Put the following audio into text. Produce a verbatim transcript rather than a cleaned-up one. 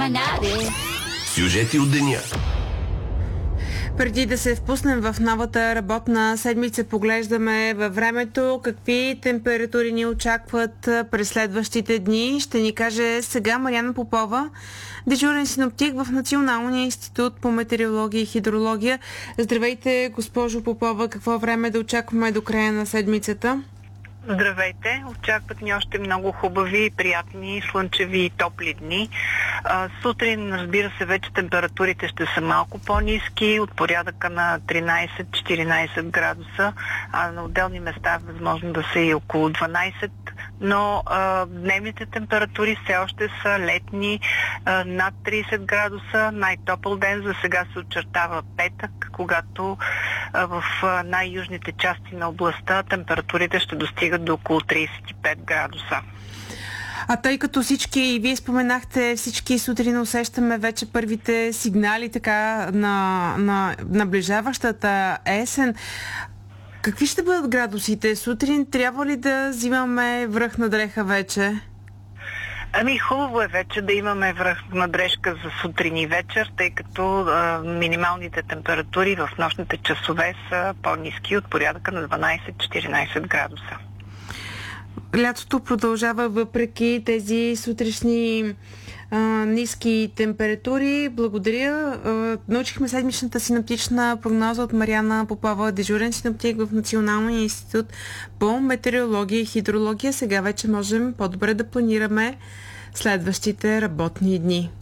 Сюжети от деня. Преди да се впуснем в новата работна седмица, поглеждаме във времето какви температури ни очакват през следващите дни. Ще ни каже сега Мариана Попова, дежурен синоптик в Националния институт по метеорология и хидрология. Здравейте, госпожо Попова, какво време да очакваме до края на седмицата? Здравейте! Очакват ни още много хубави, приятни, слънчеви и топли дни. А, сутрин, разбира се, вече температурите ще са малко по-ниски, от порядъка на тринайсет-четиринайсет градуса, а на отделни места е възможно да са и около дванайсет, но а, дневните температури все още са летни, а, над трийсет градуса. Най-топъл ден за сега се очертава петък, когато а, в а, най-южните части на областта температурите ще достигат до около трийсет и пет градуса. А тъй като всички, и вие споменахте, всички сутрин усещаме вече първите сигнали така на, на наближаващата есен, какви ще бъдат градусите? Сутрин трябва ли да взимаме връх на дреха вече? Ами хубаво е вече да имаме връх на дрежка за сутрин и вечер, тъй като а, минималните температури в нощните часове са по-ниски от порядъка на дванайсет-четиринайсет градуса. Лятото продължава въпреки тези сутрешни а, ниски температури. Благодаря. А, научихме седмичната синоптична прогноза от Мариана Попова, дежурен синоптик в Националния институт по метеорология и хидрология. Сега вече можем по-добре да планираме следващите работни дни.